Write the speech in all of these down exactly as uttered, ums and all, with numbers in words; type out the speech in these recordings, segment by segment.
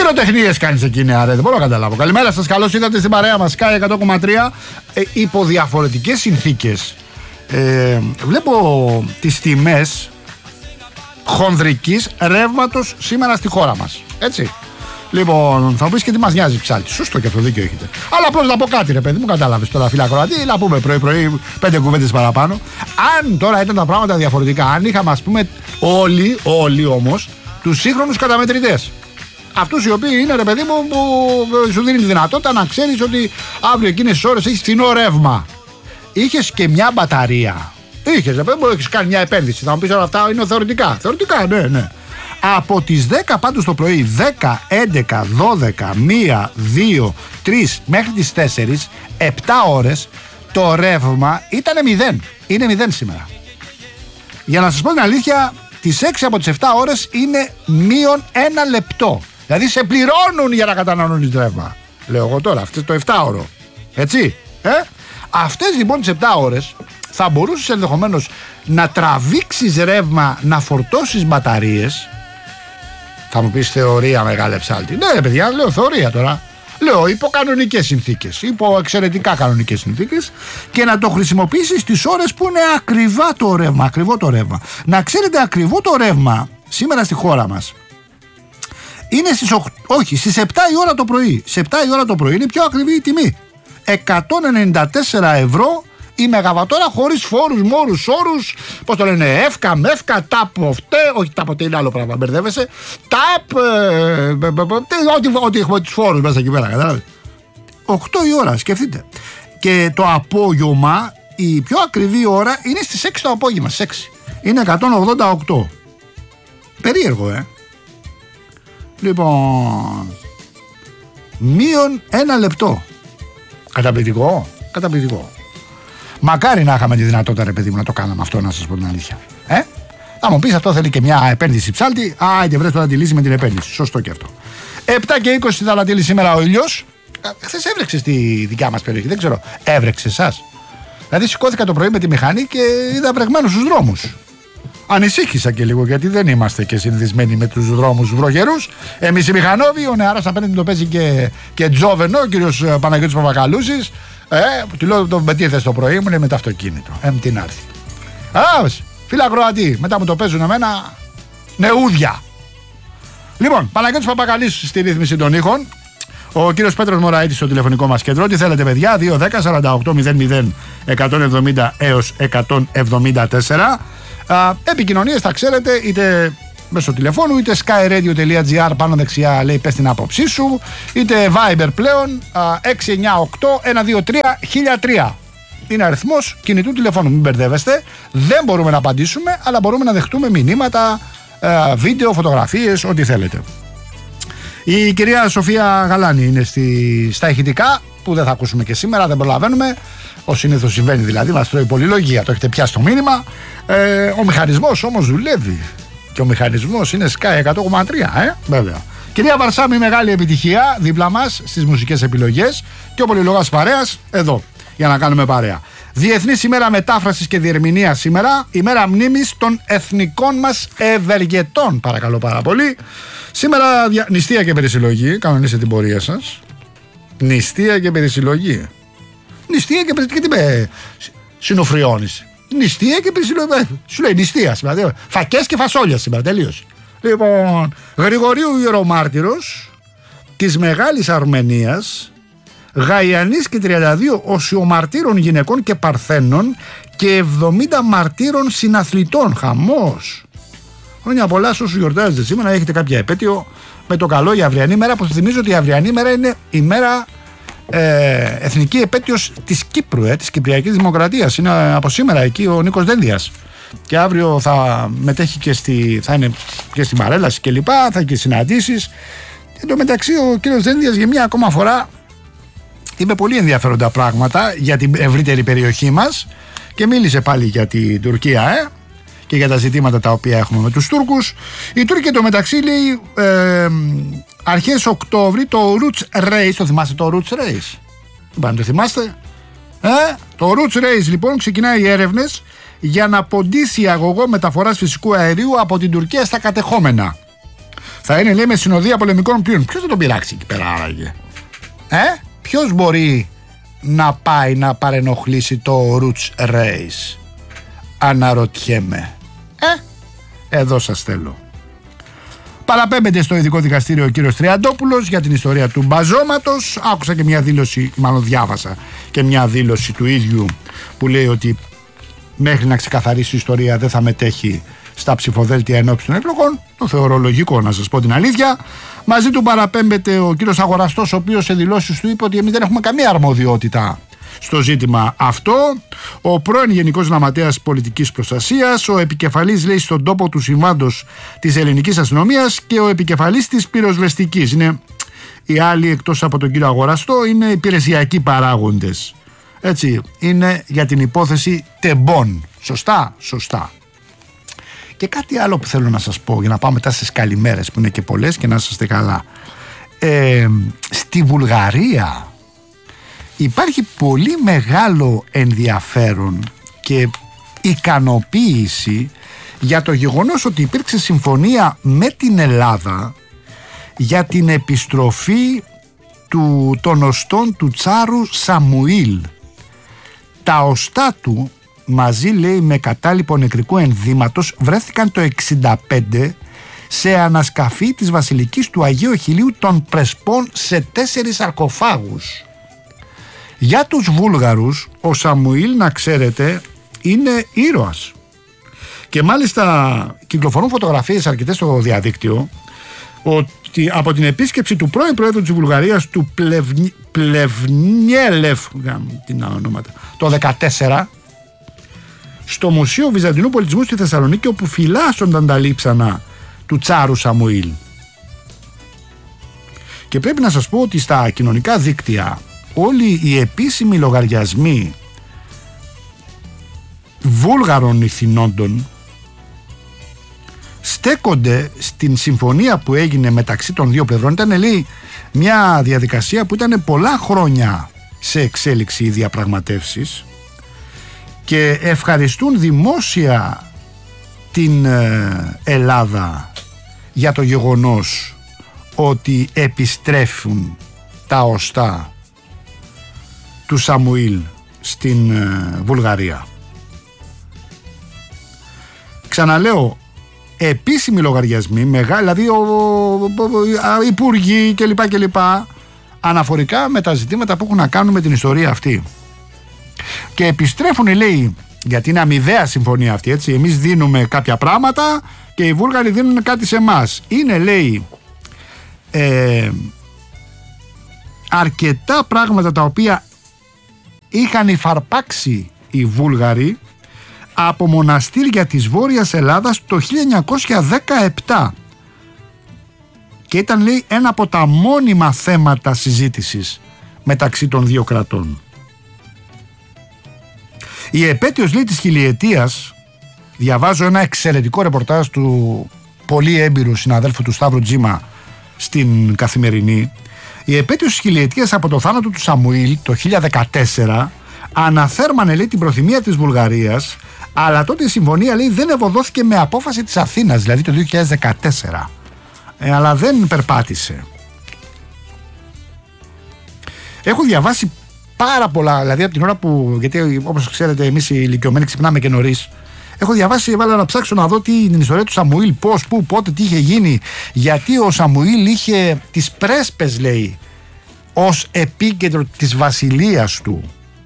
πυροτεχνίες κάνεις εκεί, νεαρέ, δεν μπορώ να καταλάβω. Καλημέρα σας, καλώς ήρθατε στην παρέα μας. Sky εκατό κόμμα τρία. Ε, υπό διαφορετικές συνθήκες ε, βλέπω τις τιμές χονδρικής ρεύματος σήμερα στη χώρα μας. Έτσι. Λοιπόν, θα μου πεις και τι μας νοιάζει ψάλτη. Σωστό και αυτό, δίκιο έχετε. Αλλά απλώς να πω κάτι, ρε παιδί μου, κατάλαβες τώρα, φίλα Κροατή, να πούμε πρωί-πρωί πέντε κουβέντες παραπάνω. Αν τώρα ήταν τα πράγματα διαφορετικά, αν είχαμε, ας πούμε, όλοι, όλοι όμως, τους σύγχρονους καταμετρητές. Αυτούς οι οποίοι είναι, ρε παιδί μου, που σου δίνει τη δυνατότητα να ξέρεις ότι αύριο εκείνες τις ώρες έχεις φθηνό ρεύμα. Είχες και μια μπαταρία. Είχες, ρε παιδί μου, έχεις κάνει μια επένδυση. Θα μου πεις όλα αυτά είναι θεωρητικά. Θεωρητικά, ναι, ναι. Από τις δέκα πάντως το πρωί, δέκα, έντεκα, δώδεκα, μία, δύο, τρεις μέχρι τις τέσσερις, επτά ώρες, το ρεύμα ήταν μηδέν. Είναι μηδέν σήμερα. Για να σας πω την αλήθεια, τις έξι από τις επτά ώρες είναι μείον ένα λεπτό. Δηλαδή σε πληρώνουν για να καταναλώνεις ρεύμα. Λέω εγώ τώρα, αυτό το επτά ώρο. Έτσι, ε? Αυτές λοιπόν τις επτά ώρες θα μπορούσες ενδεχομένως να τραβήξεις ρεύμα, να φορτώσεις μπαταρίες. Θα μου πεις θεωρία, μεγάλε ψάλτη. Ναι, παιδιά, λέω θεωρία τώρα. Λέω υπό κανονικές συνθήκες, υπό εξαιρετικά κανονικές συνθήκες, και να το χρησιμοποιήσεις τις ώρες που είναι ακριβά το ρεύμα. Ακριβό το ρεύμα. Να ξέρετε, ακριβό το ρεύμα σήμερα στη χώρα μας είναι στις οκτώ, όχι, στις επτά η ώρα το πρωί. Σε επτά η ώρα το πρωί είναι πιο ακριβή η τιμή. εκατόν ενενήντα τέσσερα ευρώ η μεγαβατόρα, χωρίς φόρους, μόρους, όρους, πώς το λένε, εύκα, μεύκα, τάπ, οφτέ, όχι τάπ, είναι άλλο πράγμα, μπερδεύεσαι, τάπ, ό,τι έχουμε τους φόρους μέσα εκεί πέρα, κατάλαβες. οκτώ η ώρα, σκεφτείτε. Και το απόγευμα, η πιο ακριβή ώρα είναι στις έξι το απόγευμα, στις έξι. Είναι εκατόν ογδόντα οκτώ. Περίεργο, ε. Λοιπόν, μείον ένα λεπτό. Καταπληκτικό, καταπληκτικό. Μακάρι να είχαμε τη δυνατότητα, ρε παιδί μου, να το κάναμε αυτό, να σας πω την αλήθεια. Ε? Θα μου πεις, αυτό θέλει και μια επένδυση ψάλτη. Α, και βρες τώρα τη λύση με την επένδυση. Σωστό και αυτό. επτά και είκοσι θα ανατείλει σήμερα ο ήλιος. Χθες έβρεξε στη δικιά μας περιοχή, δεν ξέρω. Έβρεξε εσάς? Δηλαδή, σηκώθηκα το πρωί με τη μηχανή και είδα βρεγμένους στους δρόμους. Ανησύχησα και λίγο, γιατί δεν είμαστε και συνηθισμένοι με τους δρόμους βροχερούς. Εμείς οι μηχανόβοι, ο νεαρός απέναντι το παίζει και, και τζόβενο, ο κύριος Παναγιώτης Παπακαλούσης. Ε, του λέω το μετήθες το πρωί μου, είναι με το αυτοκίνητο. Ε, τι να έρθει. Α, φίλα Κροατή, μετά μου το παίζουν εμένα νεούδια. Λοιπόν, Παναγιώτης Παπακαλούσης στη ρύθμιση των ήχων. Ο κύριος Πέτρος Μωραΐτης στο τηλεφωνικό μας κέντρο. Τι θέλετε, παιδιά? δύο δέκα σαράντα οκτώ μηδέν μηδέν εκατόν εβδομήντα έως εκατόν εβδομήντα τέσσερα. Α, επικοινωνίες θα ξέρετε είτε μέσω τηλεφώνου, είτε skyradio.gr πάνω δεξιά λέει πες την άποψή σου, είτε Viber πλέον α, έξι εννιά οκτώ ένα δύο τρία χίλια τρία. Είναι αριθμός κινητού τηλεφώνου, μην μπερδεύεστε. Δεν μπορούμε να απαντήσουμε, αλλά μπορούμε να δεχτούμε μηνύματα, α, βίντεο, φωτογραφίες, ό,τι θέλετε. Η κυρία Σοφία Γαλάνη είναι στη, στα ηχητικά, που δεν θα ακούσουμε και σήμερα, δεν προλαβαίνουμε. Ο συνήθως συμβαίνει δηλαδή, μας τρώει πολυλογία, το έχετε πιάσει το μήνυμα. Ε, ο μηχανισμός όμως δουλεύει. Και ο μηχανισμός είναι Sky εκατό κόμμα τρία, ε, βέβαια. Κυρία Βαρσάμι, μεγάλη επιτυχία δίπλα μας στις μουσικές επιλογές και ο πολυλογάς παρέας εδώ, για να κάνουμε παρέα. Διεθνής ημέρα μετάφρασης και διερμηνίας σήμερα, ημέρα μνήμης των εθνικών μας ευεργετών, παρακαλώ πάρα πολύ. Σήμερα δια... νηστεία και περισυλλογή, κανονίστε την πορεία σας. Νηστεία και περισυλλογή. Νηστεία και περισυλλογή, τι με συνοφριώνεις. Νηστεία και περισυλλογή. Σου λέει νηστεία σήμερα. Φακές και φασόλια σήμερα, τελείως. Λοιπόν, Γρηγορίου Ιερομάρτυρος της Μεγάλης Αρμενίας, Γαϊανής και τριάντα δύο οσιομαρτύρων γυναικών και παρθένων και εβδομήντα μαρτύρων συναθλητών. Χαμός. Χρόνια πολλά σε όσους γιορτάζετε σήμερα, έχετε κάποια επέτειο με το καλό η αυριανή μέρα, που θυμίζω ότι η αυριανή μέρα είναι η μέρα ε, εθνική επέτειος της Κύπρου, ε, της Κυπριακής Δημοκρατίας. Είναι από σήμερα εκεί ο Νίκος Δένδιας. Και αύριο θα μετέχει και στη, θα είναι και στη Μαρέλαση και λοιπά, θα έχει και συναντήσεις. Εν τω μεταξύ ο κύριος Δένδιας για μια ακόμα φορά είπε πολύ ενδιαφέροντα πράγματα για την ευρύτερη περιοχή μας και μίλησε πάλι για την Τουρκία, ε, και για τα ζητήματα τα οποία έχουμε με τους Τούρκους. Οι Τούρκοι το μεταξύ λέει ε, αρχές Οκτώβρη το Roots Race, το θυμάστε το Roots Race? Δεν το θυμάστε? Ε, το Roots Race λοιπόν ξεκινάει οι έρευνες για να ποντίσει αγωγό μεταφοράς φυσικού αερίου από την Τουρκία στα κατεχόμενα. Θα είναι, λέει, με συνοδεία πολεμικών πλοίων. Ποιος θα τον πειράξει εκεί πέρα, άραγε? Ε, ποιος μπορεί να πάει να παρενοχλήσει το Roots Race? Αναρωτιέμαι. Ε, εδώ σας θέλω. Παραπέμπεται στο ειδικό δικαστήριο ο κύριος Τριαντόπουλος για την ιστορία του μπαζώματος. Άκουσα και μια δήλωση, μάλλον διάβασα και μια δήλωση του ίδιου που λέει ότι μέχρι να ξεκαθαρίσει η ιστορία δεν θα μετέχει στα ψηφοδέλτια ενόψει των εκλογών. Το θεωρώ λογικό, να σας πω την αλήθεια. Μαζί του παραπέμπεται ο κύριος Αγοραστός, ο οποίος σε δηλώσεις του είπε ότι εμείς δεν έχουμε καμία αρμοδιότητα στο ζήτημα αυτό. Ο πρώην Γενικός Γραμματέας Πολιτικής Προστασίας, ο επικεφαλής, λέει, στον τόπο του συμβάντος της ελληνικής αστυνομίας και ο επικεφαλής της πυροσβεστικής. Είναι οι άλλοι, εκτός από τον κύριο Αγοραστό, είναι υπηρεσιακοί παράγοντες. Έτσι, είναι για την υπόθεση τεμπών. Σωστά, σωστά. Και κάτι άλλο που θέλω να σας πω, για να πάω μετά στις καλημέρες που είναι και πολλές και να είστε καλά. Ε, στη Βουλγαρία υπάρχει πολύ μεγάλο ενδιαφέρον και ικανοποίηση για το γεγονός ότι υπήρξε συμφωνία με την Ελλάδα για την επιστροφή του, των οστών του Τσάρου Σαμουήλ. Τα οστά του μαζί, λέει, με κατάλοιπο νεκρικού ενδύματος βρέθηκαν το εξήντα πέντε σε ανασκαφή της βασιλικής του Αγίου Αχιλλείου των Πρεσπών σε τέσσερις σαρκοφάγους. Για τους Βούλγαρους ο Σαμουήλ, να ξέρετε, είναι ήρωας. Και μάλιστα κυκλοφορούν φωτογραφίες αρκετές στο διαδίκτυο ότι από την επίσκεψη του πρώην Προέδρου της Βουλγαρίας, του Πλευνι... Πλευνιέλεφ, τι ονόματα, το δεκατέσσερα, στο Μουσείο Βυζαντινού Πολιτισμού στη Θεσσαλονίκη, όπου φυλάσσονταν τα λείψανα του Τσάρου Σαμουήλ. Και πρέπει να σας πω ότι στα κοινωνικά δίκτυα όλοι οι επίσημοι λογαριασμοί Βούλγαρων ηθινόντων στέκονται στην συμφωνία που έγινε μεταξύ των δύο πλευρών. Ήταν, λέει, μια διαδικασία που ήταν πολλά χρόνια σε εξέλιξη οι διαπραγματεύσεις και ευχαριστούν δημόσια την Ελλάδα για το γεγονός ότι επιστρέφουν τα οστά του Σαμουήλ στην Βουλγαρία. Ξαναλέω, επίσημοι λογαριασμοί, μεγάλοι, δηλαδή ο, ο, ο, υπουργοί κλπ, κλπ, αναφορικά με τα ζητήματα που έχουν να κάνουν με την ιστορία αυτή. Και επιστρέφουν, λέει, γιατί είναι αμοιβαία συμφωνία αυτή, έτσι. Εμείς δίνουμε κάποια πράγματα και οι Βούλγαροι δίνουν κάτι σε εμάς. Είναι, λέει, ε, αρκετά πράγματα τα οποία είχαν υφαρπάξει οι Βούλγαροι από μοναστήρια της Βόρειας Ελλάδας το χίλια εννιακόσια δεκαεπτά και ήταν, λέει, ένα από τα μόνιμα θέματα συζήτησης μεταξύ των δύο κρατών. Η επέτειος, λέει, της χιλιετίας, διαβάζω ένα εξαιρετικό ρεπορτάζ του πολύ έμπειρου συναδέλφου του Σταύρου Τζίμα στην Καθημερινή. Η επέτειος της χιλιετίας από το θάνατο του Σαμουήλ το χίλια δεκατέσσερα αναθέρμανε, λέει, την προθυμία της Βουλγαρίας, αλλά τότε η συμφωνία, λέει, δεν ευωδόθηκε με απόφαση της Αθήνας, δηλαδή το δύο χιλιάδες δεκατέσσερα, ε, αλλά δεν περπάτησε. Έχω διαβάσει πάρα πολλά, δηλαδή από την ώρα που, γιατί όπως ξέρετε εμείς οι ηλικιωμένοι ξυπνάμε και νωρίς, έχω διαβάσει, έβαλα να ψάξω να δω τι, την ιστορία του Σαμουήλ, πώς, πού, πότε, τι είχε γίνει, γιατί ο Σαμουήλ είχε τις πρέσπες, λέει, ως επίκεντρο της βασιλείας του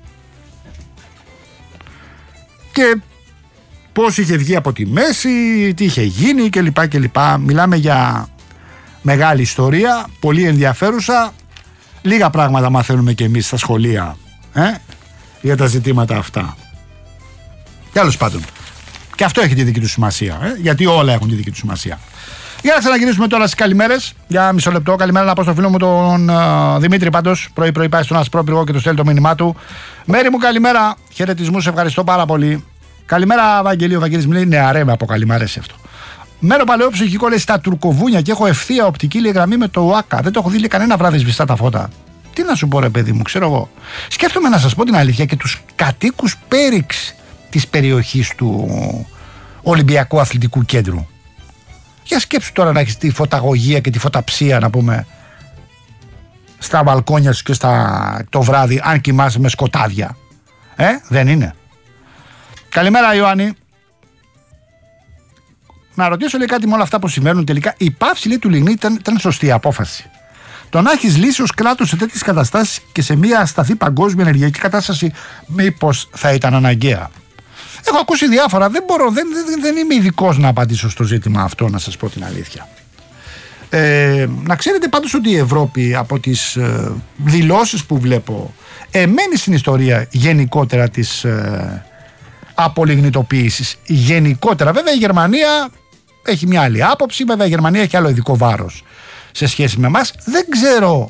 και πώς είχε βγει από τη μέση, τι είχε γίνει κλπ, κλπ. Μιλάμε για μεγάλη ιστορία, πολύ ενδιαφέρουσα. Λίγα πράγματα μαθαίνουμε και εμείς στα σχολεία, ε, για τα ζητήματα αυτά. Τέλος πάντων, και αυτό έχει τη δική του σημασία, ε, γιατί όλα έχουν τη δική του σημασία. Για να ξαναγυρίσουμε τώρα στις καλημέρες. Για μισό λεπτό. Καλημέρα να πω στο φίλο μου τον uh, Δημήτρη, πάντως. Πρωί-πρωί πάει στον Ασπρόπυργο και του στέλνει το μήνυμά του. Μέρη μου, καλημέρα. Χαιρετισμούς, ευχαριστώ πάρα πολύ. Καλημέρα, Βαγγελίου. Ο Βαγγέλης μου λέει: ναι, αρέ με από καλημάρες αυτό. Μένω παλαιό ψυχικό, λέει, στα Τουρκοβούνια και έχω ευθεία οπτική, λέει, γραμμή με το ΟΑΚΑ. Δεν το έχω δει, λέει, κανένα βράδυ σβηστά τα φώτα. Τι να σου πω, ρε παιδί μου, ξέρω εγώ. Σκέφτομαι να σας πω την αλήθεια και τους κατοίκους πέριξ της περιοχής του Ολυμπιακού Αθλητικού Κέντρου. Για σκέψου τώρα να έχεις τη φωταγωγία και τη φωταψία, να πούμε, στα μπαλκόνια σου και στα... το βράδυ, αν κοιμάσαι με σκοτάδια. Ε, δεν είναι. Καλημέρα Ιωάννη. Να ρωτήσω, λέει, κάτι με όλα αυτά που συμβαίνουν τελικά. Η πάυση, λέει, του λιγνίτη ήταν, ήταν σωστή απόφαση. Το να έχει λύσει ως κράτος σε τέτοιες καταστάσεις και σε μια ασταθή παγκόσμια ενεργειακή κατάσταση, μήπως θα ήταν αναγκαία? Έχω ακούσει διάφορα. Δεν μπορώ, δεν, δεν, δεν είμαι ειδικός να απαντήσω στο ζήτημα αυτό, να σας πω την αλήθεια. Ε, να ξέρετε πάντως ότι η Ευρώπη, από τις ε, δηλώσεις που βλέπω, εμένει στην ιστορία γενικότερα της ε, απολιγνητοποίησης. Γενικότερα. Βέβαια η Γερμανία έχει μια άλλη άποψη, βέβαια η Γερμανία έχει άλλο ειδικό βάρος σε σχέση με εμάς. Δεν ξέρω,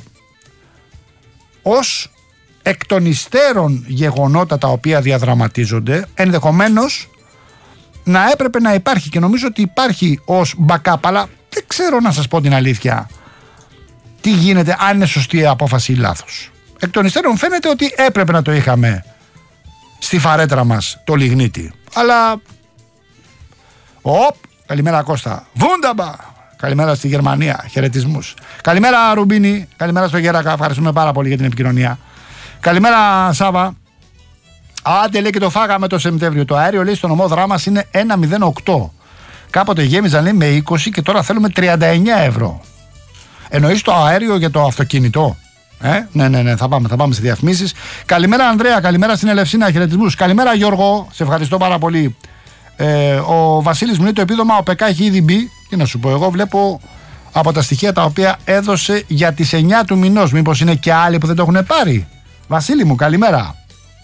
ως εκ των υστέρων γεγονότα τα οποία διαδραματίζονται, ενδεχομένως να έπρεπε να υπάρχει, και νομίζω ότι υπάρχει ως backup, αλλά δεν ξέρω, να σας πω την αλήθεια, τι γίνεται, αν είναι σωστή η απόφαση ή λάθος. Εκ των υστέρων φαίνεται ότι έπρεπε να το είχαμε στη φαρέτρα μας το λιγνίτη. Αλλά οπ, καλημέρα Κώστα. Βούνταμπα. Καλημέρα στη Γερμανία, χαιρετισμούς. Καλημέρα Ρουμπίνη, καλημέρα στο Γέρακα, ευχαριστούμε πάρα πολύ για την επικοινωνία. Καλημέρα Σάβα. Άντε, λέει, και το φάγαμε το Σεπτέμβριο. Το αέριο, λέει, στο νομό Δράμας είναι ένα κόμμα μηδέν οκτώ. Κάποτε γέμιζαν, λέει, με είκοσι και τώρα θέλουμε τριάντα εννιά ευρώ. Εννοείς το αέριο για το αυτοκίνητο? Ε, ναι, ναι, ναι, θα πάμε, θα πάμε σε διαφημίσεις. Καλημέρα Ανδρέα, καλημέρα στην Ελευσίνα, χαιρετισμούς. Καλημέρα Γιώργο, σε ευχαριστώ πάρα πολύ. Ε, ο Βασίλης μου λέει το επίδομα ο ΠΕΚΑ έχει ήδη μπει. Τι να σου πω, εγώ βλέπω από τα στοιχεία τα οποία έδωσε για τις εννιά του μηνός. Μήπως είναι και άλλοι που δεν το έχουν πάρει? Βασίλη μου, καλημέρα.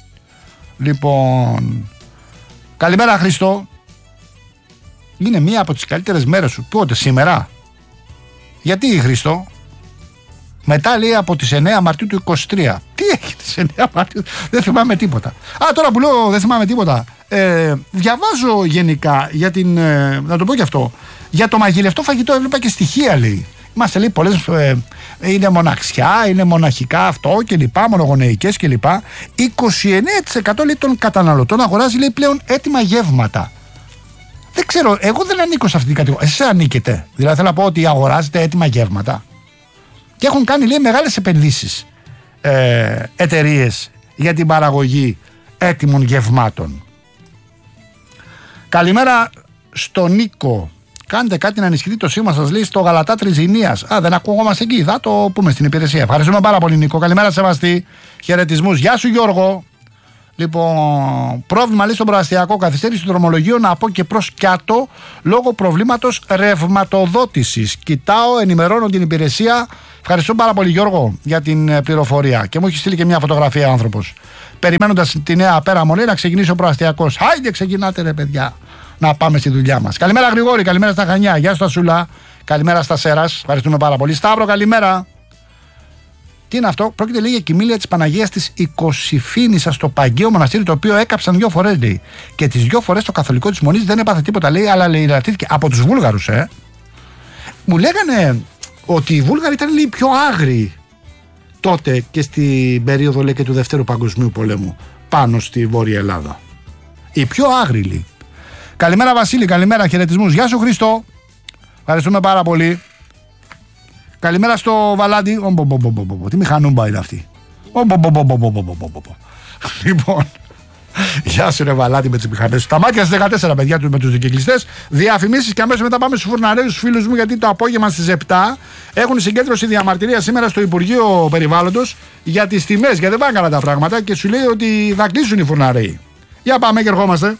Λοιπόν, καλημέρα Χριστό. Είναι μία από τις καλύτερες μέρες σου. Πότε, σήμερα? Γιατί Χριστό? Μετά, λέει, από τις εννέα Μαρτίου του είκοσι τρία. Τι έχει τις εννέα Μαρτίου? Δεν θυμάμαι τίποτα. Α, τώρα που λέω δεν θυμάμαι τίποτα. Ε, διαβάζω γενικά για την, ε, να το πω και αυτό, για το μαγειρευτό φαγητό. Έβλεπα και στοιχεία, λέει. Είμαστε, λέει, πολλές, ε, είναι μοναξιά, είναι μοναχικά αυτό και λοιπά, μονογονεϊκές και λοιπά. είκοσι εννέα τοις εκατό, λέει, των καταναλωτών αγοράζει, λέει, πλέον έτοιμα γεύματα. Δεν ξέρω, εγώ δεν ανήκω σε αυτή την κατηγορία. Εσείς ανήκετε? Δηλαδή θέλω να πω ότι αγοράζετε έτοιμα γεύματα. Και έχουν κάνει, λέει, μεγάλες επενδύσεις ε, εταιρείες για την παραγωγή έτοιμων γευμάτων. Καλημέρα στον Νίκο. Κάντε κάτι να ενισχυθεί το σήμα σας, λέει, στο Γαλατά Τριζηνίας. Α, δεν ακούγόμαστε εκεί. Θα το πούμε στην υπηρεσία. Ευχαριστούμε πάρα πολύ, Νίκο. Καλημέρα, Σεβαστή. Χαιρετισμούς. Γεια σου, Γιώργο. Λοιπόν, πρόβλημα, λέει, στον προαστιακό, καθυστέρηση του δρομολογίου από και προς κάτω λόγω προβλήματος ρευματοδότησης. Κοιτάω, ενημερώνω την υπηρεσία. Ευχαριστώ πάρα πολύ, Γιώργο, για την πληροφορία. Και μου έχει στείλει και μια φωτογραφία άνθρωπος. Περιμένοντας τη νέα πέραμο, λέει, να ξεκινήσει ο προαστιακός. Χάιντε, ξεκινάτε, ρε παιδιά, να πάμε στη δουλειά μας. Καλημέρα, Γρηγόρη, καλημέρα στα Χανιά. Γεια σου, Σούλα. Καλημέρα στα Σέρας. Ευχαριστούμε πάρα πολύ. Σταύρο, καλημέρα. Τι είναι αυτό? Πρόκειται, λέει, για κοιμήλια της Παναγίας της Οικοσυφήνισσας στο Παγκαίο Μοναστήρι, το οποίο έκαψαν δύο φορές, λέει. Και τις δύο φορές το καθολικό της Μονής δεν έπαθε τίποτα, λέει, αλλά, λέει, ρατήθηκε από τους Βούλγαρους, ε. Μου λέγανε ότι οι Βούλγαροι ήταν, λέει, πιο άγριοι τότε και στην περίοδο, λέει, και του Δευτέρου Παγκοσμίου Πολέμου πάνω στη Βόρεια Ελλάδα. Οι πιο άγριοι, λέει. Καλημέρα, Βασίλη, καλημέρα, χαιρετισμούς. Γεια σου, Χριστό. Ευχαριστούμε πάρα πολύ. Καλημέρα στο Βαλάντι. Τι μηχανούμπα είναι αυτή? Λοιπόν, γεια σου, ρε Βαλάντι, με τις μηχανές. Τα μάτια στις δεκατέσσερα, παιδιά, με τους δικαικλιστές. Διαφημίσεις και αμέσως μετά πάμε στους φουρναρέους, τους φίλους μου, γιατί το απόγευμα στις επτά έχουν συγκέντρωση διαμαρτυρία σήμερα στο Υπουργείο Περιβάλλοντος για τις τιμές, γιατί δεν πάνε καλά τα πράγματα και σου λέει ότι θα κλείσουν οι φουρναρέοι. Για πάμε και ερχόμαστε.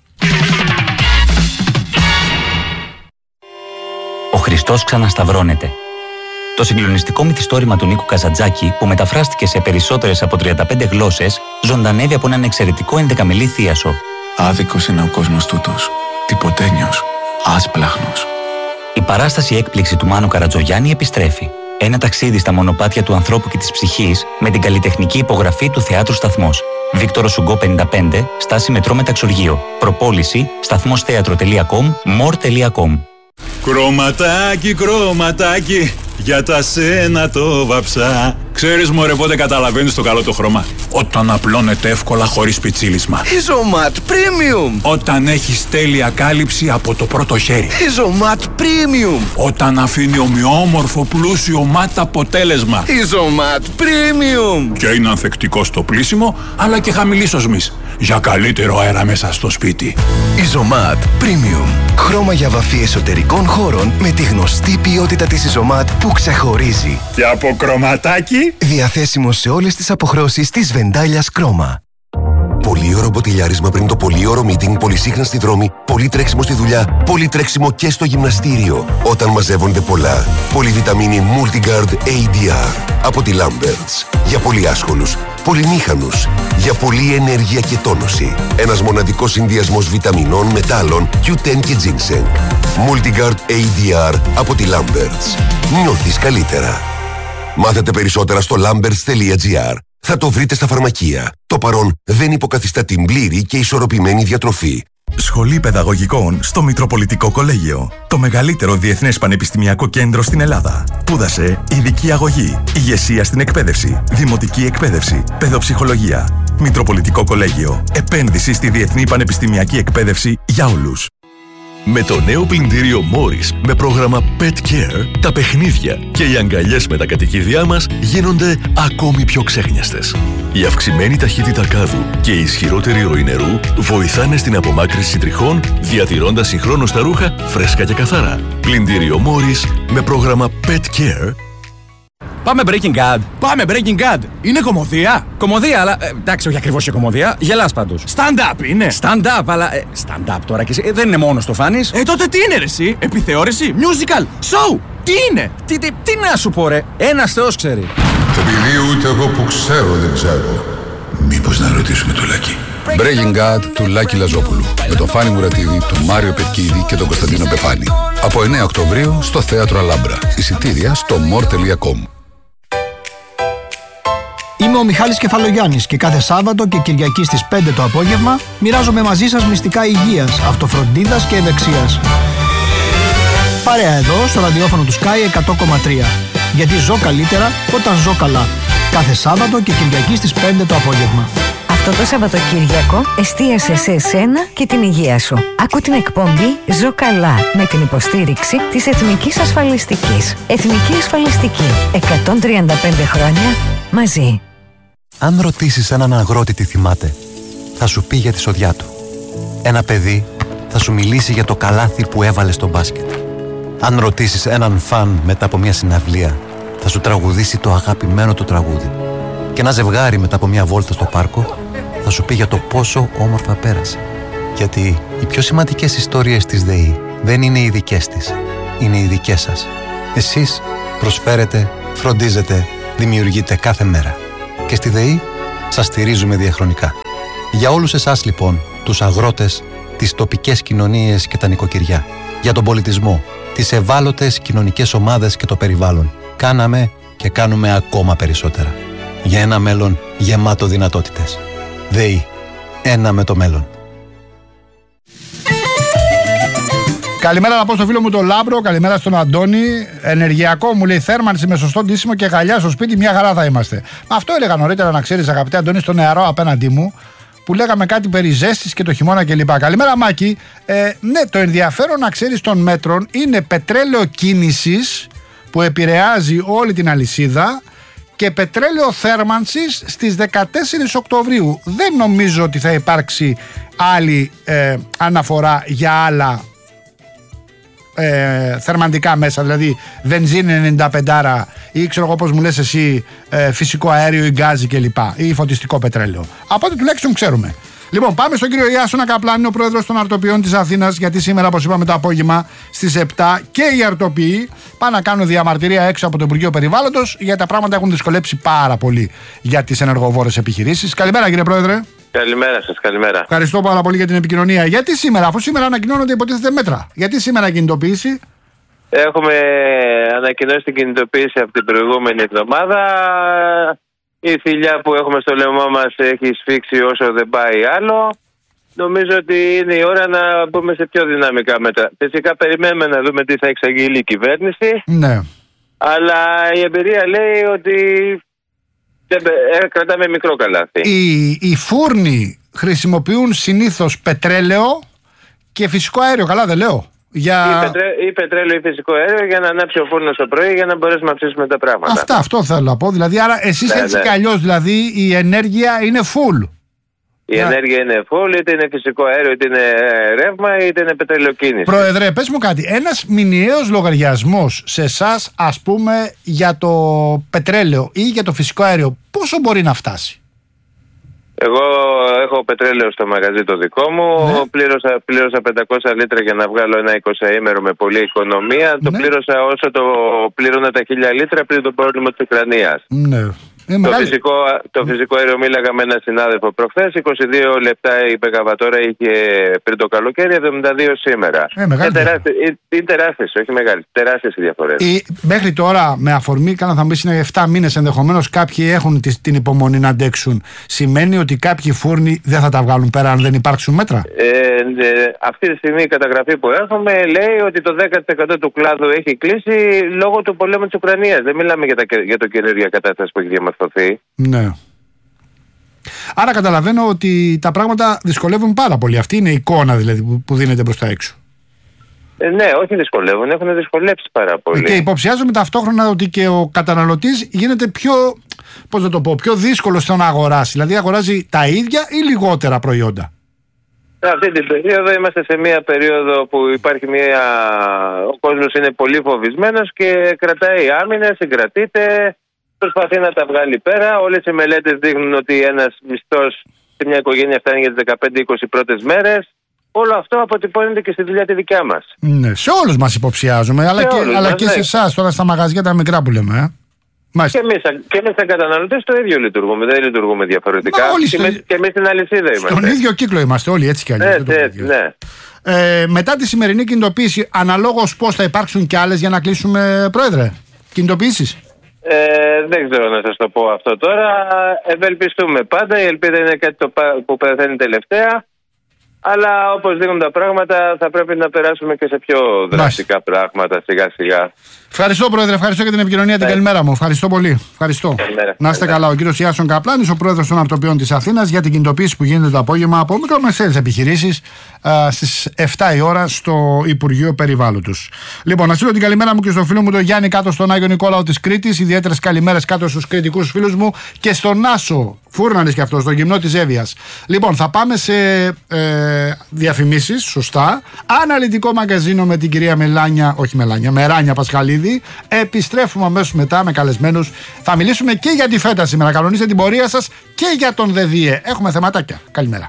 Ο Χριστός ξανασταυρώνεται. Το συγκλονιστικό μυθιστόρημα του Νίκου Καζαντζάκη, που μεταφράστηκε σε περισσότερες από τριάντα πέντε γλώσσες, ζωντανεύει από έναν εξαιρετικό ενδεκαμιλή θίασο. Άδικος είναι ο κόσμος τούτος. Τυποτένιος. Άσπλαχνος. Η παράσταση έκπληξη του Μάνου Καρατζογιάννη επιστρέφει. Ένα ταξίδι στα μονοπάτια του ανθρώπου και της ψυχής με την καλλιτεχνική υπογραφή του Θεάτρου Σταθμός. Βίκτορο Σουγκό πενήντα πέντε, στάση μετρό Μεταξουργείο. Προπόληση σταθμόσθέατρο τελεία κομ, μορ τελεία κομ. Κρωματάκι, κρωματάκι, για τα σένα το βαψά. Ξέρεις μωρέ πότε καταλαβαίνεις το καλό το χρώμα? Όταν απλώνεται εύκολα χωρίς πιτσίλισμα. Ιζωμάτ Premium. Όταν έχεις τέλεια κάλυψη από το πρώτο χέρι. Ιζωμάτ Premium. Όταν αφήνει ομοιόμορφο πλούσιο ματ αποτέλεσμα. Ιζωμάτ Premium. Και είναι ανθεκτικό στο πλύσιμο αλλά και χαμηλής οσμής. Για καλύτερο αέρα μέσα στο σπίτι. Ιζωμάτ Premium. Χρώμα για βαφή εσωτερικών χώρων με τη γνωστή ποιότητα της Ιζωμάτ που ξεχωρίζει. Και από κρωματάκι. Διαθέσιμο σε όλες τις αποχρώσεις της Βεντάλιας Κρόμα. Πολύ ωραίο μποτιλιάρισμα πριν το πολύ ωραίο meeting, πολύ σύγχρονα στη δρόμη, πολύ τρέξιμο στη δουλειά, πολύ τρέξιμο και στο γυμναστήριο. Όταν μαζεύονται πολλά. Πολυβιταμίνη Multigard έι ντι αρ από τη Lamberts. Για πολύ άσχολους, πολυμήχανους, για πολλή ενέργεια και τόνωση. Ένας μοναδικός συνδυασμός βιταμινών, μετάλλων, κιου τεν και ginseng. Multigard έι ντι αρ από τη Lamberts. Νιώθεις καλύτερα. Μάθετε περισσότερα στο lamberts τελεία τζι άρ. Θα το βρείτε στα φαρμακεία. Το παρόν δεν υποκαθιστά την πλήρη και ισορροπημένη διατροφή. Σχολή Παιδαγωγικών στο Μητροπολιτικό Κολέγιο. Το μεγαλύτερο διεθνές πανεπιστημιακό κέντρο στην Ελλάδα. Σπούδασε ειδική αγωγή, ηγεσία στην εκπαίδευση, δημοτική εκπαίδευση, παιδοψυχολογία. Μητροπολιτικό Κολέγιο. Επένδυση στη διεθνή πανεπιστημιακή εκπαίδευση για όλους. Με το νέο πλυντήριο Morris με πρόγραμμα Pet Care, τα παιχνίδια και οι αγκαλιές με τα κατοικίδια μας γίνονται ακόμη πιο ξέχνιαστες. Η αυξημένη ταχύτητα κάδου και η ισχυρότερη ροή νερού βοηθάνε στην απομάκρυνση τριχών, διατηρώντας συγχρόνως τα ρούχα φρέσκα και καθαρά. Πλυντήριο Morris με πρόγραμμα Pet Care. Πάμε Breaking Bad. Πάμε Breaking Bad. Είναι κωμωδία. Κωμωδία, αλλά ε, εντάξει, όχι ακριβώς και κωμωδία. Γελάς πάντως. Stand-up είναι. Stand-up, αλλά. Ε, stand-up τώρα και εσύ. Ε, δεν είναι μόνο το φάνης. Ε, τότε τι είναι ρε εσύ? Επιθεώρηση, musical, show. Τι είναι? Τι, τι, τι να σου πω ρε. Ένας Θεός ξέρει. Επειδή ούτε εγώ που ξέρω δεν ξέρω. Μήπως να ρωτήσουμε το Λάκη. Breaking Bad του Λάκη Λαζόπουλου. Με τον Φάνη Μουρατίδη, τον Μάριο Πετκίδη και τον Κωνσταντίνο Πεφάνη. Από εννέα Οκτωβρίου στο Θέατρο Αλάμπρα. Εισιτήρια στο more τελεία com. Είμαι ο Μιχάλης Κεφαλογιάννης και κάθε Σάββατο και Κυριακή στις πέντε το απόγευμα μοιράζομαι μαζί σας μυστικά υγείας, αυτοφροντίδας και ευεξίας. Παρέα εδώ στο ραδιόφωνο του Sky εκατό κόμμα τρία. Γιατί ζω καλύτερα όταν ζω καλά. Κάθε Σάββατο και Κυριακή στις πέντε το απόγευμα. Αυτό το Σαββατοκύριακο εστίασε σε εσένα και την υγεία σου. Άκου την εκπομπή «Ζω καλά» με την υποστήριξη της Εθνικής Ασφαλιστικής. Εθνική Ασφαλιστική. εκατόν τριάντα πέντε χρόνια μαζί. Αν ρωτήσεις έναν αγρότη τι θυμάται, θα σου πει για τη σοδιά του. Ένα παιδί θα σου μιλήσει για το καλάθι που έβαλε στο μπάσκετ. Αν ρωτήσεις έναν φαν μετά από μια συναυλία, θα σου τραγουδήσει το αγαπημένο του τραγούδι. Και ένα ζευγάρι μετά από μια βόλτα στο πάρκο θα σου πει για το πόσο όμορφα πέρασε. Γιατί οι πιο σημαντικές ιστορίες της ΔΕΗ δεν είναι οι δικές της, είναι οι δικές σας. Εσείς προσφέρετε, φροντίζετε, δημιουργείτε κάθε μέρα. Και στη ΔΕΗ σας στηρίζουμε διαχρονικά. Για όλους εσάς λοιπόν, τους αγρότες, τις τοπικές κοινωνίες και τα νοικοκυριά, για τον πολιτισμό, τις ευάλωτες κοινωνικές ομάδες και το περιβάλλον, κάναμε και κάνουμε ακόμα περισσότερα. Για ένα μέλλον γεμάτο δυνατότητες. ΔΕΗ. Ένα με το μέλλον. Καλημέρα να πω στο φίλο μου τον Λάμπρο, καλημέρα στον Αντώνη. Ενεργειακό μου λέει θέρμανση με σωστό ντύσιμο και γαλιά στο σπίτι, μια χαρά θα είμαστε. Αυτό έλεγα νωρίτερα να ξέρεις αγαπητέ Αντώνη, στο νεαρό απέναντί μου, που λέγαμε κάτι περί ζέστης και το χειμώνα κλπ. Καλημέρα Μάκη. Ε, ναι, το ενδιαφέρον να ξέρεις των μέτρων είναι πετρέλαιο κίνησης που επηρεάζει όλη την αλυσίδα και πετρέλαιο θέρμανσης στις δεκατέσσερις Οκτωβρίου. Δεν νομίζω ότι θα υπάρξει άλλη ε, αναφορά για άλλα ε, θερμαντικά μέσα, δηλαδή βενζίνη ενενήντα πέντε ή ξέρω εγώ πώς μου λες εσύ ε, φυσικό αέριο ή γκάζι κλπ. Ή φωτιστικό πετρέλαιο. Από ό,τι τουλάχιστον ξέρουμε. Λοιπόν, πάμε στον κύριο Ιάσονα Καπλάνη, είναι ο πρόεδρος των Αρτοποιών της Αθήνας, γιατί σήμερα, όπως είπαμε, το απόγευμα στις επτά και οι αρτοποιοί πάνε να κάνουν διαμαρτυρία έξω από το Υπουργείο Περιβάλλοντος, γιατί τα πράγματα έχουν δυσκολέψει πάρα πολύ για τις ενεργοβόρες επιχειρήσεις. Καλημέρα, κύριε Πρόεδρε. Καλημέρα σας, καλημέρα. Ευχαριστώ πάρα πολύ για την επικοινωνία. Γιατί σήμερα, αφού σήμερα ανακοινώνονται υποτίθεται μέτρα, γιατί σήμερα κινητοποίηση? Έχουμε ανακοινώσει την κινητοποίηση από την προηγούμενη εβδομάδα. Η θηλιά που έχουμε στο λαιμό μας έχει σφίξει όσο δεν πάει άλλο. Νομίζω ότι είναι η ώρα να μπούμε σε πιο δυναμικά μέτρα. Φυσικά περιμένουμε να δούμε τι θα εξαγγείλει η κυβέρνηση. Ναι. Αλλά η εμπειρία λέει ότι δεν, ε, κρατάμε μικρό καλάθι. Οι, οι φούρνοι χρησιμοποιούν συνήθως πετρέλαιο και φυσικό αέριο, καλά δεν λέω? Για... Ή, πετρέ, ή πετρέλαιο ή φυσικό αέριο για να ανάψει ο φούρνος το πρωί για να μπορέσουμε να ψήσουμε τα πράγματα. Αυτά, αυτό θέλω να πω. Δηλαδή, άρα εσείς ναι, έτσι ναι. κι αλλιώς, δηλαδή η ενέργεια είναι full. Η yeah. ενέργεια είναι full, είτε είναι φυσικό αέριο, είτε είναι ρεύμα, είτε είναι πετρελαιοκίνηση. Πρόεδρε, πες μου κάτι. Ένας μηνιαίος λογαριασμός σε εσάς, ας πούμε, για το πετρέλαιο ή για το φυσικό αέριο, πόσο μπορεί να φτάσει? Εγώ έχω πετρέλαιο στο μαγαζί το δικό μου. Ναι. Πλήρωσα, πλήρωσα πεντακόσια λίτρα για να βγάλω ένα εικοσαήμερο με πολλή οικονομία. Ναι. Το πλήρωσα όσο το πλήρωνα τα χίλια λίτρα πριν το πρόβλημα της Ουκρανίας. Ναι. Το φυσικό, το φυσικό αέριο μίλαγα με έναν συνάδελφο προχθές. είκοσι δύο λεπτά η μεγαβατόρα είχε πριν το καλοκαίρι, εβδομήντα δύο σήμερα. Ε, είναι τεράστιες, είναι τεράστιες, όχι μεγάλες. Τεράστιες οι διαφορές. Η, μέχρι τώρα, με αφορμή, κάνα θα μπεις είναι επτά μήνες ενδεχομένως, κάποιοι έχουν τη, την υπομονή να αντέξουν. Σημαίνει ότι κάποιοι φούρνοι δεν θα τα βγάλουν πέρα αν δεν υπάρξουν μέτρα? Ε, ε, αυτή τη στιγμή η καταγραφή που έχουμε λέει ότι το δέκα τοις εκατό του κλάδου έχει κλείσει λόγω του πολέμου της Ουκρανίας. Δεν μιλάμε για, τα, για το καινούργια κατάσταση που έχει διαμορφωθεί. Ναι. Άρα καταλαβαίνω ότι τα πράγματα δυσκολεύουν πάρα πολύ. Αυτή είναι η εικόνα δηλαδή που δίνεται προς τα έξω. Ε, ναι, όχι δυσκολεύουν, έχουν δυσκολέψει πάρα πολύ. Και υποψιάζομαι ταυτόχρονα ότι και ο καταναλωτής γίνεται πιο, πώς να το πω, πιο δύσκολο στο να αγοράσει. Δηλαδή αγοράζει τα ίδια ή λιγότερα προϊόντα. Αυτή την περίοδο είμαστε σε μια περίοδο που υπάρχει μια... ο κόσμος είναι πολύ φοβισμένος και κρατάει άμυνες, συγκρατείται. Προσπαθεί να τα βγάλει πέρα. Όλες οι μελέτες δείχνουν ότι ένας μισθός σε μια οικογένεια φτάνει για τις δεκαπέντε είκοσι πρώτες μέρες. Όλο αυτό αποτυπώνεται και στη δουλειά τη δικιά μας. Ναι, σε όλους μας υποψιάζουμε, αλλά και, αλλά μας, και ναι. σε εσάς τώρα στα μαγαζιά τα μικρά που λέμε. Ε. Και εμείς, και εμείς σαν καταναλωτές το ίδιο λειτουργούμε, δεν λειτουργούμε διαφορετικά. Και, στο... εμείς, και εμείς στην αλυσίδα είμαστε. Στον ίδιο κύκλο είμαστε όλοι, έτσι κι αλλιώς. Έτσι, έτσι, ναι. Ε, μετά τη σημερινή κινητοποίηση, αναλόγως πώς θα υπάρξουν κι άλλες για να κλείσουμε, Πρόεδρε, κινητοποίησεις? Ε, δεν ξέρω να σας το πω αυτό τώρα. Ευελπιστούμε πάντα. Η ελπίδα είναι κάτι το που πεθαίνει τελευταία. Αλλά όπως δείχνουν τα πράγματα, θα πρέπει να περάσουμε και σε πιο δραστικά Μάλιστα. πράγματα σιγά σιγά. Ευχαριστώ, Πρόεδρε. Ευχαριστώ για την επικοινωνία. Την καλημέρα μου. Ευχαριστώ πολύ. Ευχαριστώ. Καλημέρα. Να είστε καλά. Ο κύριος Ιάσον Καπλάνης, ο πρόεδρος των Αρτοπιών της Αθήνας, για την κινητοποίηση που γίνεται το απόγευμα από μικρομεσαίες επιχειρήσεις στις εφτά η ώρα στο Υπουργείο Περιβάλλοντος. Λοιπόν, να στείλω την καλημέρα μου και στο φίλο μου τον Γιάννη κάτω στον Άγιο Νικόλαο της Κρήτης. Ιδιαίτερες καλημέρες κάτω στους κριτικούς φίλους μου και στον Άσο. Φούρνανης και αυτό, στο γυμνό της Εύβοιας. Λοιπόν, θα πάμε σε ε, διαφημίσεις, σωστά. Αναλυτικό μαγκαζίνο με την κυρία Μελάνια, όχι Μελάνια, Μεράνια Πασχαλίδη. Επιστρέφουμε αμέσως μετά με καλεσμένους. Θα μιλήσουμε και για τη φέτα σήμερα. Κανονίστε την πορεία σας και για τον ΔΕΔΙΕ. Έχουμε θεματάκια. Καλημέρα.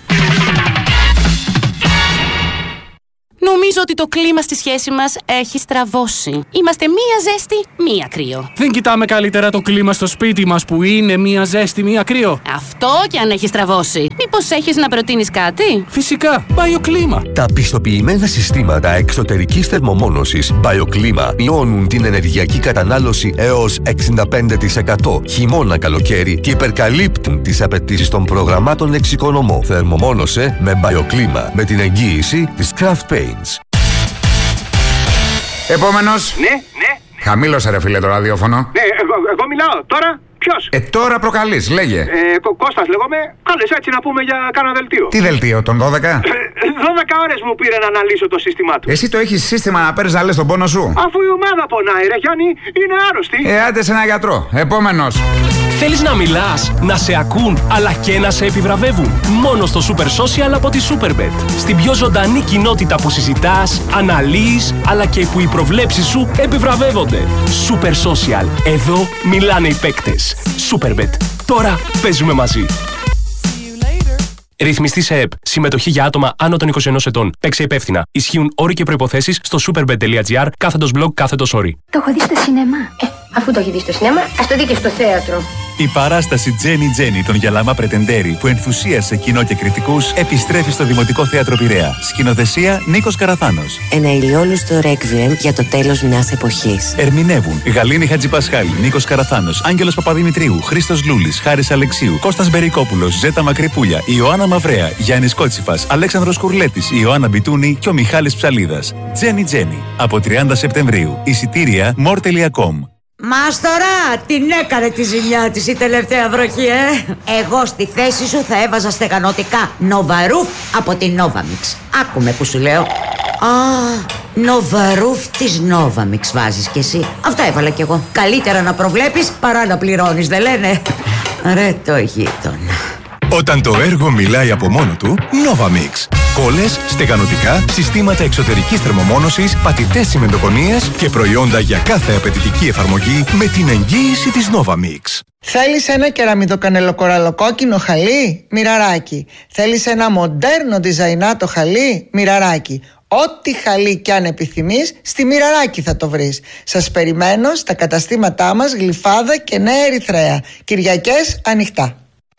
Νομίζω ότι το κλίμα στη σχέση μας έχει στραβώσει. Είμαστε μία ζέστη, μία κρύο. Δεν κοιτάμε καλύτερα το κλίμα στο σπίτι μας που είναι μία ζέστη, μία κρύο? Αυτό κι αν έχει στραβώσει. Μήπως έχεις να προτείνεις κάτι? Φυσικά, BioClima. Τα πιστοποιημένα συστήματα εξωτερικής θερμομόνωσης BioClima μειώνουν την ενεργειακή κατανάλωση έως εξήντα πέντε τοις εκατό χειμώνα καλοκαίρι και υπερκαλύπτουν τις απαιτήσεις των προγραμμάτων εξοικονομώ. Θερμομόνωσε με BioClima με την εγγύηση της Craft Paints. Επόμενος. Ναι, ναι. Χαμήλωσε ρε φίλε το ραδιόφωνο. Ναι, εγώ, εγώ μιλάω. Τώρα ποιος? Ε, τώρα προκαλείς, λέγε. Ε, Κω, Κώστας λέγομαι. Κάλες έτσι να πούμε για κάνα δελτίο. Τι δελτίο, τον δώδεκα? Ε, δώδεκα ώρες μου πήρε να αναλύσω το σύστημά του. Εσύ το έχεις σύστημα να παίρνεις να λες τον πόνο σου? Αφού η ομάδα πονάει ρε Γιάννη, είναι άρρωστη. Ε, άντε σε ένα γιατρό. Επόμενος. Θέλεις να μιλάς, να σε ακούν, αλλά και να σε επιβραβεύουν? Μόνο στο Super Social από τη Superbet. Στην πιο ζωντανή κοινότητα που συζητάς, αναλύεις, αλλά και που οι προβλέψεις σου επιβραβεύονται. Super Social. Εδώ μιλάνε οι παίκτες. Superbet. Τώρα παίζουμε μαζί. Ρυθμιστή σε ΕΠ. Συμμετοχή για άτομα άνω των είκοσι ενός ετών. Παίξε υπεύθυνα. Ισχύουν όροι και προϋποθέσεις στο superbet.gr κάθετος blog κάθετος όροι. Το έχω δει στο σινεμά. Ε, αφού το έχει δει στο σινεμά, ας το δει και στο θέατρο. Η παράσταση Τζένι Τζένι των Γιαλαμά Πρετεντέρη που ενθουσίασε κοινό και κριτικούς επιστρέφει στο Δημοτικό Θέατρο Πειραιά. Σκηνοθεσία Νίκος Καραθάνος. Ένα ηλιόλουστο ρέκβιεμ για το τέλος μιας εποχής. Ερμηνεύουν Γαλήνη Χατζηπασχάλη, Νίκος Καραθάνος, Άγγελος Παπαδημητρίου, Χρήστος Λούλης, Χάρης Αλεξίου, Κώστας Μπερικόπουλος, Ζέτα Μακρυπούλια, Ιωάννα Μαυρέα, Γιάννης Κότσιφας, Αλέξανδρος Κουρλέτης, Ιωάννα Μπιτούνη και ο Μιχάλης Ψαλίδας. Τζένι Τζένι από τριάντα Σεπτεμβρίου. Εισιτήρια more τελεία com. Μάστορα, την έκανε τη ζημιά της η τελευταία βροχή, ε! Εγώ στη θέση σου θα έβαζα στεγανωτικά Νοβαρούφ από την Novamix. Άκουμε που σου λέω. Α, Νοβαρούφ της Novamix βάζεις κι εσύ. Αυτό έβαλα κι εγώ. Καλύτερα να προβλέπεις παρά να πληρώνεις, δεν λένε? Ρε το γείτονα. Όταν το έργο μιλάει από μόνο του, Novamix. Κόλλες, στεγανωτικά, συστήματα εξωτερικής θερμομόνωσης, πατητές τσιμεντοκονίες και προϊόντα για κάθε απαιτητική εφαρμογή με την εγγύηση της Novamix. Θέλεις ένα κεραμιδοκανελοκοραλοκόκκινο χαλί? Μοιραράκι. Θέλεις ένα μοντέρνο διζαϊνάτο χαλί? Μοιραράκι. Ό,τι χαλί κι αν επιθυμείς, στη Μοιραράκι θα το βρεις. Σας περιμένω στα καταστήματά μας Γλυφάδα και Νέα Ερυθρέα. Κυριακές ανοιχτά.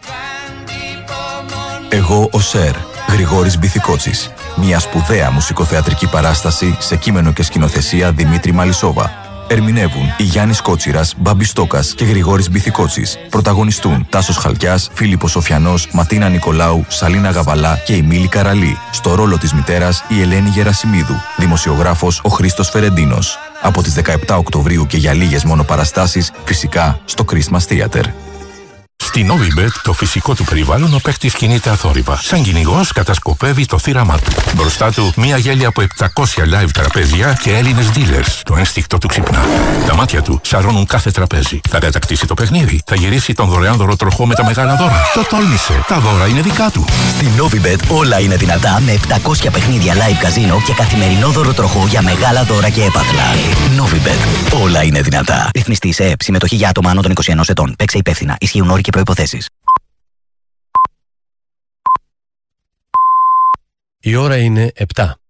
Εγώ ο Σερ, Γρηγόρης Μπιθικότσης. Μια σπουδαία μουσικοθεατρική παράσταση σε κείμενο και σκηνοθεσία Δημήτρη Μαλισσόβα. Ερμηνεύουν η Γιάννης Κότσιρας, Μπάμπης Στόκας και Γρηγόρης Μπιθικότσης. Πρωταγωνιστούν Τάσος Χαλκιάς, Φίλιππος Σοφιανός, Ματίνα Νικολάου, Σαλίνα Γαβαλά και η Μίλη Καραλή. Στο ρόλο της μητέρας η Ελένη Γερασιμίδου. Δημοσιογράφος ο Χρήστος Φερεντίνος. Από τις δεκαεπτά Οκτωβρίου και για λίγες μόνο παραστάσεις, φυσικά στο Christmas Theater. Στη Novibet, το φυσικό του περιβάλλον, ο παίκτης κινείται αθόρυβα. Σαν κυνηγός κατασκοπεύει το θύραμά του. Μπροστά του, μία γέλια από επτακόσια live τραπέζια και Έλληνες dealers. Το ένστικτο του ξυπνά. Τα μάτια του σαρώνουν κάθε τραπέζι. Θα κατακτήσει το παιχνίδι. Θα γυρίσει τον δωρεάν δωροτροχό με τα μεγάλα δώρα. Το τόλμησε. Τα δώρα είναι δικά του. Στη Novibet όλα είναι δυνατά με επτακόσια παιχνίδια live καζίνο και καθημερινό δωροτροχό για μεγάλα δώρα και έπαθλα. Novibet. Όλα είναι δυνατά. Ρυθμιστή σε ΕΕΠ. Συμμετοχή για άτομα άνω των είκοσι ενός ετών. Παίξε υπεύθυνα. Ισχύουν όροι και προϋποθέσεις. Η ώρα είναι επτά.